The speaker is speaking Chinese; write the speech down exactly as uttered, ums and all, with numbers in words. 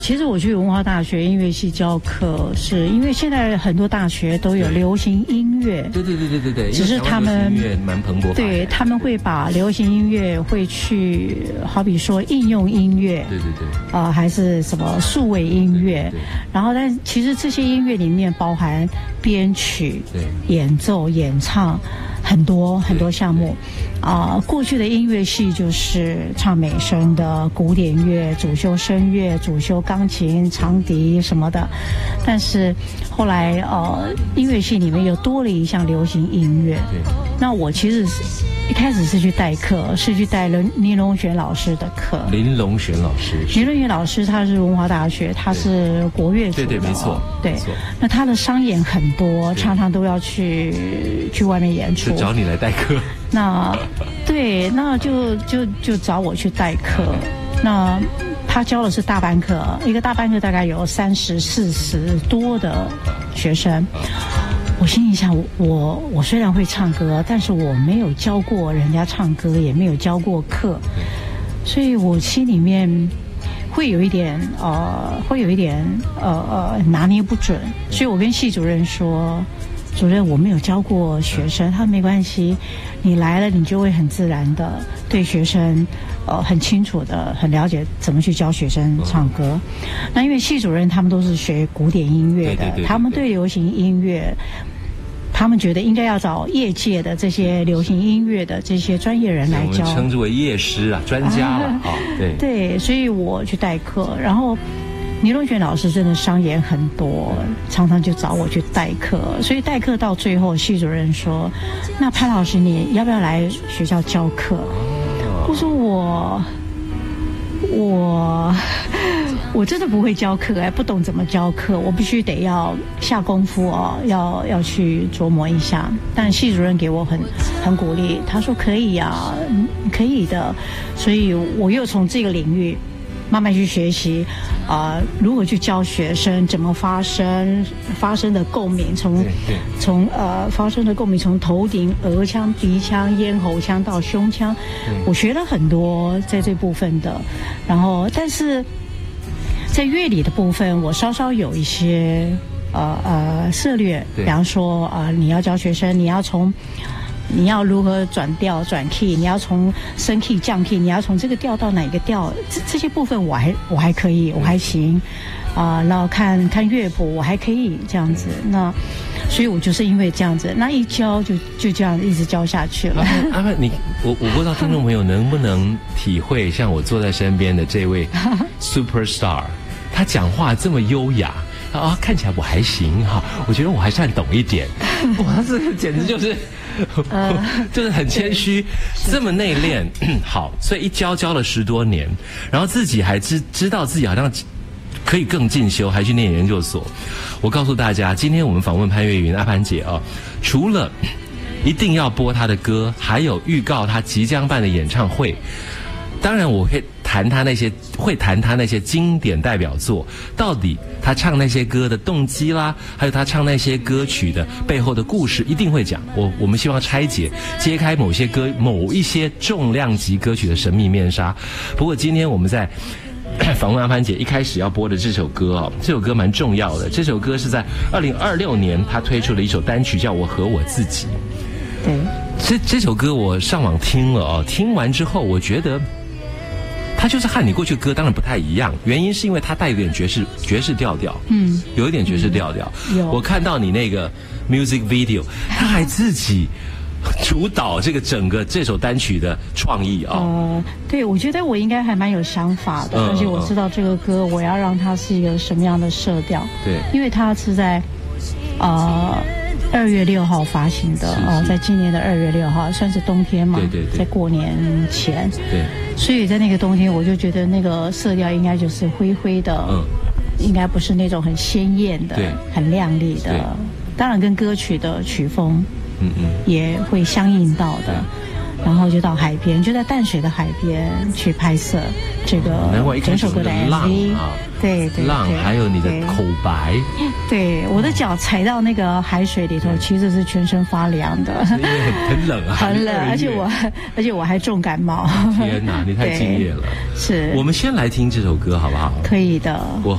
其实我去文化大学音乐系教课，是因为现在很多大学都有流行音乐。 对对对对对对， 只是他们音乐蛮蓬勃。 对，他们会把流行音乐会去，好比说应用音乐。 对对对。 啊、呃，还是什么数位音乐。对对对。然后，但其实这些音乐里面包含编曲、对演奏、演唱。很多很多项目，啊、呃，过去的音乐系就是唱美声的古典乐，主修声乐，主修钢琴、长笛什么的。但是后来呃，音乐系里面又多了一项流行音乐。那我其实是一开始是去代课，是去带林林隆璇老师的课。 林隆璇老师， 林隆璇老师他是文化大学，他是国乐组的。 对对，没错， 对。那他的商演很多，常常都要去去外面演出。 就找你来代课。 那对，那就就就找我去代课。那他教的是大班课，一个大班课大概有三十四十多的学生。我心里想，我我虽然会唱歌，但是我没有教过人家唱歌，也没有教过课，所以我心里面会有一点呃，会有一点呃呃拿捏不准。所以我跟系主任说，主任我没有教过学生，他说没关系，你来了你就会很自然的对学生呃很清楚的很了解怎么去教学生唱歌。那因为系主任他们都是学古典音乐的， 对对对对对， 他们对流行音乐。他们觉得应该要找业界的这些流行音乐的这些专业人来教， 我们称之为业师啊，专家了啊、哦。对对，所以我去代课，然后倪隆璇老师真的商演很多，常常就找我去代课，所以代课到最后，系主任说：“那潘老师你要不要来学校教课？”我说我我。我真的不会教课，哎，不懂怎么教课，我必须得要下功夫哦，要要去琢磨一下。但系主任给我很很鼓励，他说可以呀，可以的，所以我又从这个领域慢慢去学习，啊、呃，如何去教学生，怎么发声，发声的共鸣，从从呃发声的共鸣，从头顶、额腔、鼻腔、咽喉腔到胸腔，我学了很多在这部分的，然后但是。在乐理的部分，我稍稍有一些呃呃策略，比方说啊、呃，你要教学生，你要从你要如何转调转 key， 你要从升 key 降 key， 你要从这个调到哪个调，这这些部分我还我还可以，我还行啊、呃。然后看看乐谱，我还可以这样子。那所以我就是因为这样子，那一教就就这样一直教下去了。 阿曼，你我我不知道听众朋友能不能体会，像我坐在身边的这位 superstar。他讲话这么优雅啊，看起来我还行哈，我觉得我还算懂一点。哇，这个简直就是，呃、就是很谦虚，这么内敛。好，所以一教教了十多年，然后自己还知知道自己好像可以更进修，还去念研究所。我告诉大家，今天我们访问潘越云阿潘姐啊，除了一定要播她的歌，还有预告她即将办的演唱会。当然我会谈他那些会谈他那些经典代表作，到底他唱那些歌的动机啦，还有他唱那些歌曲的背后的故事，一定会讲。我我们希望拆解揭开某些歌某一些重量级歌曲的神秘面纱。不过今天我们在访问阿潘姐一开始要播的这首歌哦，这首歌蛮重要的。这首歌是在二零二六年他推出了一首单曲叫《我和我自己》。 对， 这这首歌我上网听了哦，听完之后我觉得。它就是和你过去的歌当然不太一样，原因是因为它带有点爵士爵士调调，嗯，有一点爵士调调。嗯、有，我看到你那个 music video， 他还自己主导这个整个这首单曲的创意啊、哦。 呃，对，我觉得我应该还蛮有想法的，嗯、而且我知道这个歌我要让它是一个什么样的色调。 对， 因为它是在呃二月六号发行的啊、呃，在今年的二月六号，算是冬天嘛， 对对对， 在过年前。 对。 所以在那个冬天，我就觉得那个色调应该就是灰灰的，嗯，应该不是那种很鲜艳的、很亮丽的。当然，跟歌曲的曲风，嗯嗯，也会相应到的。然后就到海边，就在淡水的海边去拍摄这个整首歌的 M V。对对， 浪还有你的口白。 对，我的脚踩到那个海水里头，其实是全身发凉的， 因为很很冷啊， 很冷，而且我而且我还重感冒。 天哪，你太敬业了。 是， 我们先来听这首歌好不好？ 可以的。 我